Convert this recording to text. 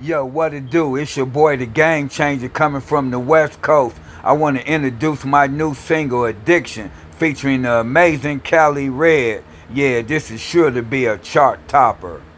Yo, what it do? It's your boy, the Game Changer, coming from the West Coast. I want to introduce my new single, Addiction, featuring the amazing Cali Red. Yeah, this is sure to be a chart topper.